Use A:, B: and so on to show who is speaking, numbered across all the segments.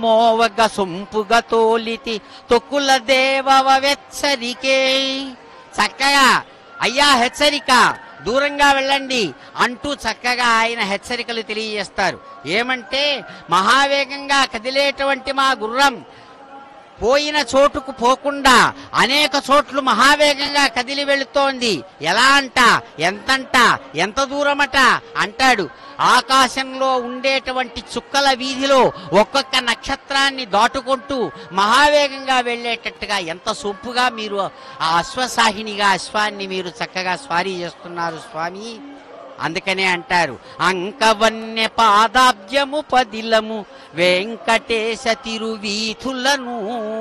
A: మోవగ సొంపుగ తోలితి తొక్కుల దేవవ వెచ్చరికే. చక్కగా అయ్యా హెచ్చరిక, దూరంగా వెళ్ళండి అంటూ చక్కగా ఆయన హెచ్చరికలు తెలియజేస్తారు. ఏమంటే మహావేగంగా కదిలేటువంటి మా గుర్రం పోయిన చోటుకు పోకుండా అనేక చోట్లు మహావేగంగా కదిలి వెళుతోంది. ఎలా అంట, ఎంతంట, ఎంత దూరమట అంటాడు. ఆకాశంలో ఉండేటువంటి చుక్కల వీధిలో ఒక్కొక్క నక్షత్రాన్ని దాటుకుంటూ మహావేగంగా వెళ్ళేటట్టుగా ఎంత సొంపుగా మీరు ఆ అశ్వసాహినిగా అశ్వాన్ని మీరు చక్కగా స్వారీ చేస్తున్నారు స్వామి. అందుకనే అంటారు అంకవన్య పాదాబ్జము పదిలము వెంకటేశ తిరువీధులను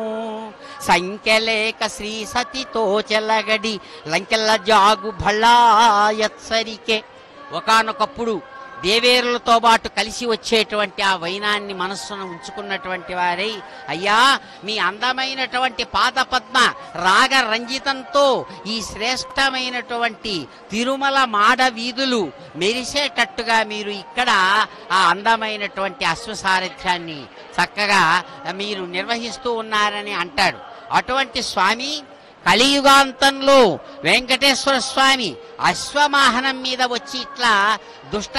A: సంఖ్యలేక శ్రీ సతితో చెలగడి లంకెల జాగు భళాయత్సరికే. ఒకానొకప్పుడు దేవేరులతో పాటు కలిసి వచ్చేటువంటి ఆ వైనాన్ని మనస్సును ఉంచుకున్నటువంటి వారై, అయ్యా మీ అందమైనటువంటి పాదపద్మ రాగ రంజితంతో ఈ శ్రేష్టమైనటువంటి తిరుమల మాడ వీధులు మెరిసేటట్టుగా మీరు ఇక్కడ ఆ అందమైనటువంటి అశ్వసారథ్యాన్ని చక్కగా మీరు నిర్వహిస్తూ ఉన్నారని అంటాడు. అటువంటి స్వామి కలియుగాంతంలో వెంకటేశ్వర స్వామి అశ్వవాహనం మీద వచ్చి ఇట్లా దుష్ట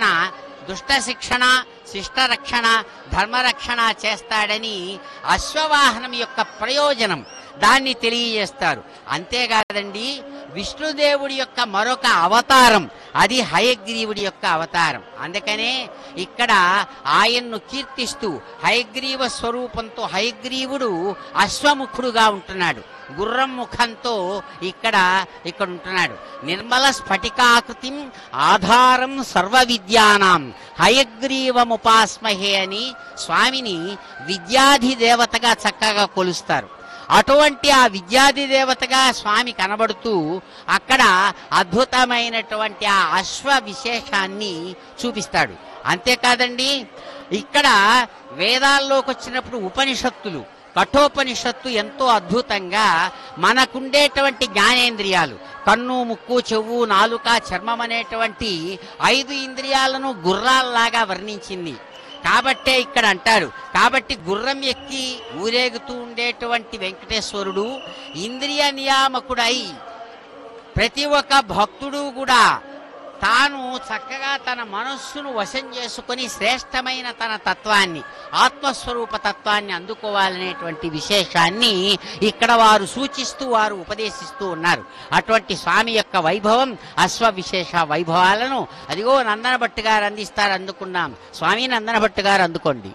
A: శిక్షణ శిష్టరక్షణ ధర్మరక్షణ చేస్తాడని అశ్వవాహనం యొక్క ప్రయోజనం దాన్ని తెలియజేస్తారు. అంతేకాదండి, విష్ణుదేవుడి యొక్క మరొక అవతారం అది హయగ్రీవుడి యొక్క అవతారం. అందుకనే ఇక్కడ ఆయన్ను కీర్తిస్తూ హయగ్రీవ స్వరూపంతో హయగ్రీవుడు అశ్వముఖుడుగా ఉంటున్నాడు, గుర్రం ముఖంతో ఇక్కడ ఉంటున్నాడు. నిర్మల స్ఫటికాకృతిం ఆధారం సర్వ విద్యానాం హయగ్రీవముపాస్మహే అని స్వామిని విద్యాధి దేవతగా చక్కగా కొలుస్తారు. అటువంటి ఆ విద్యాధి దేవతగా స్వామి కనబడుతూ అక్కడ అద్భుతమైనటువంటి ఆ అశ్వ విశేషాన్ని చూపిస్తాడు. అంతేకాదండి, ఇక్కడ వేదాల్లోకి వచ్చినప్పుడు ఉపనిషత్తులు కఠోపనిషత్తు ఎంతో అద్భుతంగా మనకుండేటువంటి జ్ఞానేంద్రియాలు కన్ను, ముక్కు, చెవు, నాలుక, చర్మం అనేటువంటి 5 ఇంద్రియాలను గుర్రాల్లాగా వర్ణించింది. కాబట్టే ఇక్కడ అంటారు, కాబట్టి గుర్రం ఎక్కి ఊరేగుతూ ఉండేటువంటి వెంకటేశ్వరుడు ఇంద్రియ నియామకుడై ప్రతి ఒక్క భక్తుడు కూడా తాను చక్కగా తన మనస్సును వశం చేసుకొని శ్రేష్టమైన తన తత్వాన్ని ఆత్మస్వరూప తత్వాన్ని అందుకోవాలనేటువంటి విశేషాన్ని ఇక్కడ వారు సూచిస్తూ వారు ఉపదేశిస్తూ ఉన్నారు. అటువంటి స్వామి యొక్క వైభవం అశ్వ విశేష వైభవాలను అదిగో నందనభట్టు గారు అందిస్తారు. అందుకున్నాం స్వామి, నందనభట్టు గారు అందుకోండి.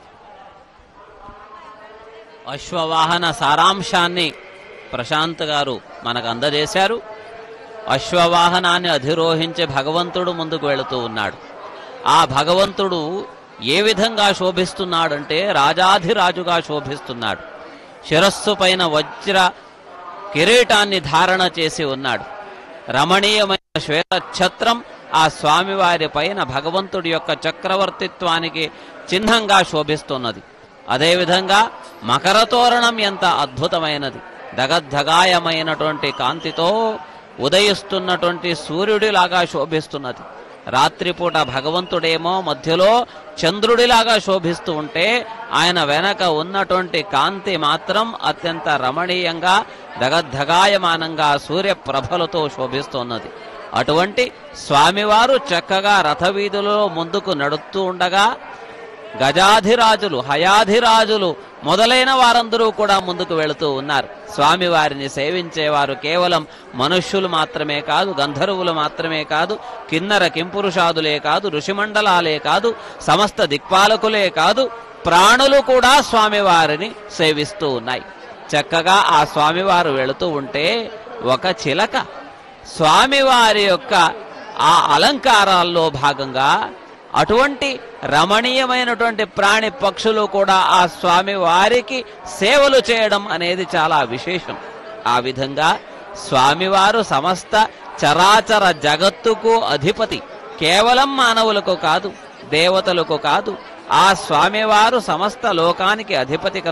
B: అశ్వవాహన సారాంశాన్ని ప్రశాంత్ గారు మనకు అందజేశారు. అశ్వవాహనాన్ని అధిరోహించే భగవంతుడు ముందుకు వెళుతూ ఉన్నాడు. ఆ భగవంతుడు ఏ విధంగా శోభిస్తున్నాడంటే రాజాధిరాజుగా శోభిస్తున్నాడు. శిరస్సు పైన వజ్ర కిరీటాన్ని ధారణ చేసి ఉన్నాడు. రమణీయమైన శ్వేత ఛత్రం ఆ స్వామివారి పైన భగవంతుడి యొక్క చక్రవర్తిత్వానికి చిహ్నంగా శోభిస్తున్నది. అదేవిధంగా మకర తోరణం ఎంత అద్భుతమైనది, దగద్ధగాయమైనటువంటి కాంతితో ఉదయిస్తున్నటువంటి సూర్యుడిలాగా శోభిస్తున్నది. రాత్రిపూట భగవంతుడేమో మధ్యలో చంద్రుడిలాగా శోభిస్తూ ఉంటే ఆయన వెనక ఉన్నటువంటి కాంతి మాత్రం అత్యంత రమణీయంగా దగద్ధగాయమానంగా సూర్యప్రభలతో శోభిస్తున్నది. అటువంటి స్వామివారు చక్కగా రథవీధులలో ముందుకు నడుస్తూ ఉండగా గజాధిరాజులు, హయాధిరాజులు మొదలైన వారందరూ కూడా ముందుకు వెళుతూ ఉన్నారు. స్వామివారిని సేవించేవారు కేవలం మనుష్యులు మాత్రమే కాదు, గంధర్వులు మాత్రమే కాదు, కిన్నర కింపురుషాదులే కాదు, ఋషిమండలాలే కాదు, సమస్త దిక్పాలకులే కాదు, ప్రాణులు కూడా స్వామివారిని సేవిస్తూ ఉన్నాయి. చక్కగా ఆ స్వామివారు వెళుతూ ఉంటే ఒక చిలక స్వామివారి యొక్క ఆ అలంకారాల్లో భాగంగా అటువంటి రమణీయమైనటువంటి ప్రాణి పక్షులు కూడా ఆ స్వామి వారికి సేవలు చేయడం అనేది చాలా విశేషం. ఆ విధంగా స్వామివారు సమస్త చరాచర జగత్తుకు అధిపతి, కేవలం మానవులకు కాదు, దేవతలకు కాదు. ఆ స్వామివారు సమస్త లోకానికి అధిపతి